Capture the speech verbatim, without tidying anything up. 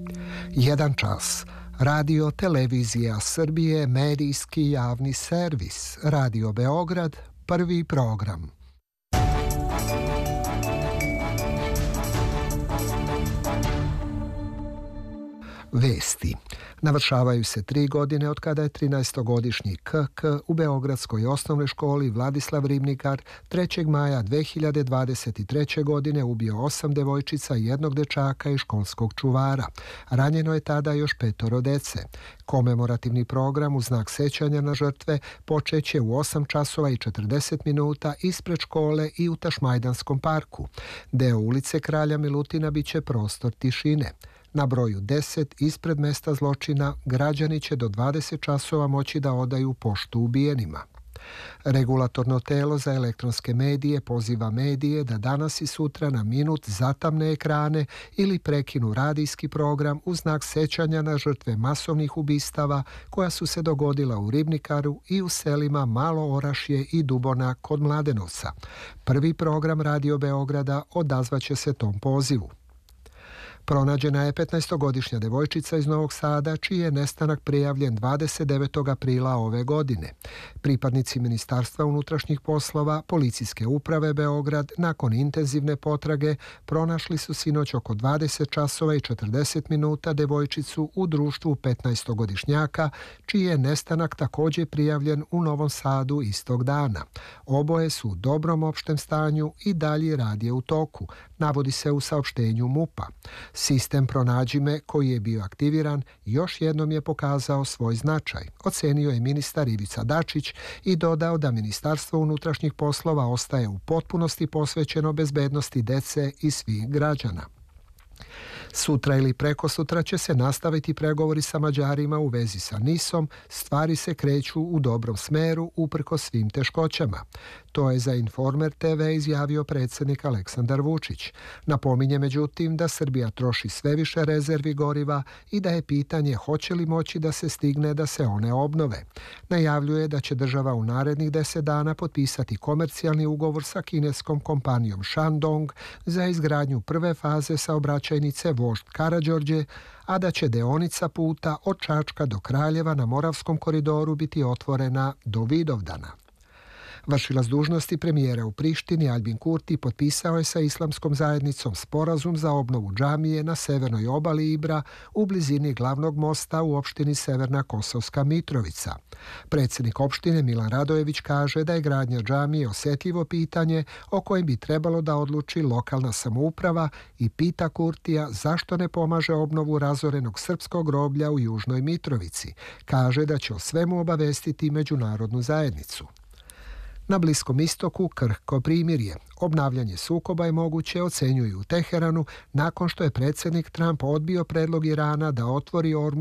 Jedan čas. Radio Televizija Srbije, medijski javni servis. Radio Beograd, prvi program. Vesti. Navršavaju se tri godine od kada je trinaestogodišnji K K u Beogradskoj osnovnoj školi Vladislav Ribnikar trećeg maja dve hiljade dvadeset treće. godine ubio osam devojčica i jednog dečaka i školskog čuvara. Ranjeno je tada još petoro dece. Komemorativni program u znak sećanja na žrtve počeće u osam časova i četrdeset minuta ispred škole i u Tašmajdanskom parku. Deo ulice Kralja Milutina biće prostor tišine. Na broju deset ispred mesta zločina građani će do dvadeset časova moći da odaju poštu ubijenima. Regulatorno telo za elektronske medije poziva medije da danas i sutra na minut zatamne ekrane ili prekinu radijski program u znak sećanja na žrtve masovnih ubistava koja su se dogodila u Ribnikaru i u selima Malo Orašje i Dubona kod Mladenovca. Prvi program Radio Beograda odazvaće se tom pozivu. Pronađena je petnaestogodišnja devojčica iz Novog Sada, čiji je nestanak prijavljen dvadeset devetog aprila ove godine. Pripadnici Ministarstva unutrašnjih poslova, Policijske uprave Beograd, nakon intenzivne potrage, pronašli su sinoć oko dvadeset časova i četrdeset minuta devojčicu u društvu petnaestogodišnjaka, čiji je nestanak također prijavljen u Novom Sadu istog dana. Oboje su u dobrom opštem stanju i dalji rad je u toku, navodi se u saopštenju M U P-a. Sistem Pronađi me, koji je bio aktiviran, još jednom je pokazao svoj značaj, ocenio je ministar Ivica Dačić i dodao da Ministarstvo unutrašnjih poslova ostaje u potpunosti posvećeno bezbednosti dece i svih građana. Sutra ili prekosutra će se nastaviti pregovori sa Mađarima u vezi sa Nisom, stvari se kreću u dobrom smeru uprkos svim teškoćama. To je za Informer te ve izjavio predsjednik Aleksandar Vučić. Napominje međutim da Srbija troši sve više rezervi goriva i da je pitanje hoće li moći da se stigne da se one obnove. Najavljuje da će država u narednih deset dana potpisati komercijalni ugovor sa kineskom kompanijom Shandong za izgradnju prve faze saobraćajnice Vožd Karađorđe, a da će deonica puta od Čačka do Kraljeva na Moravskom koridoru biti otvorena do Vidovdana. Vršilac dužnosti premijera u Prištini Albin Kurti potpisao je sa Islamskom zajednicom sporazum za obnovu džamije na severnoj obali Ibra u blizini glavnog mosta u opštini Severna Kosovska Mitrovica. Predsjednik opštine Milan Radojević kaže da je gradnja džamije osjetljivo pitanje o kojem bi trebalo da odluči lokalna samouprava i pita Kurtija zašto ne pomaže obnovu razorenog srpskog groblja u Južnoj Mitrovici. Kaže da će o svemu obavestiti međunarodnu zajednicu. Na Bliskom istoku krhko primirje. Obnavljanje sukoba je moguće, ocenjuju u Teheranu, nakon što je predsjednik Trump odbio predlog Irana da otvori Ormuz